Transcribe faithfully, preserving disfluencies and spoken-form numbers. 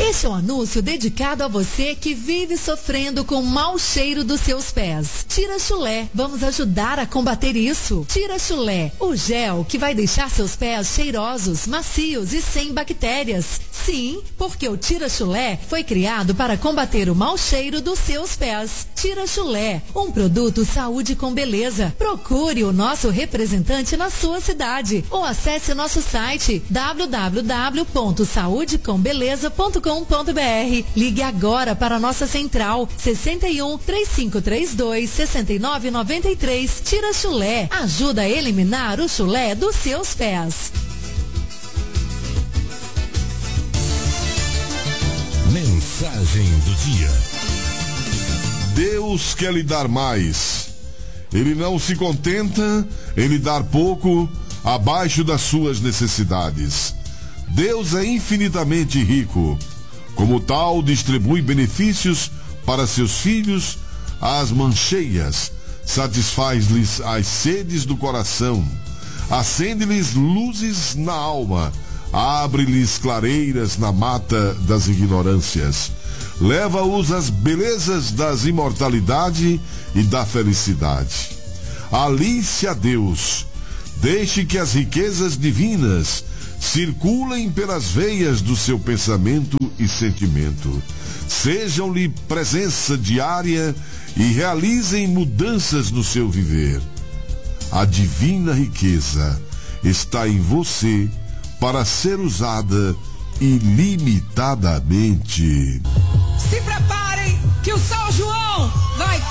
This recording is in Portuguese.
Este é um anúncio dedicado a você que vive sofrendo com o mau cheiro dos seus pés. Tira Chulé, vamos ajudar a combater isso. Tira Chulé, o gel que vai deixar seus pés cheirosos, macios e sem bactérias. Sim, porque o Tira Chulé foi criado para combater o mau cheiro dos seus pés. Tira Chulé, um produto saúde com beleza. Procure o nosso representante na sua cidade ou acesse nosso site w w w ponto saúde com beleza ponto com ponto b r. Ligue agora para a nossa central sessenta e um, três cinco três dois, sessenta e nove noventa e três. Tira Chulé, ajuda a eliminar o chulé dos seus pés. Mensagem do dia. Deus quer lhe dar mais. Ele não se contenta em lhe dar pouco abaixo das suas necessidades. Deus é infinitamente rico. Como tal, distribui benefícios para seus filhos às mãos cheias, satisfaz-lhes as sedes do coração, acende-lhes luzes na alma, abre-lhes clareiras na mata das ignorâncias, leva-os às belezas das imortalidade e da felicidade. Alice a Deus, deixe que as riquezas divinas circulem pelas veias do seu pensamento e sentimento. Sejam-lhe presença diária e realizem mudanças no seu viver. A divina riqueza está em você para ser usada ilimitadamente. Se preparem que o São João vai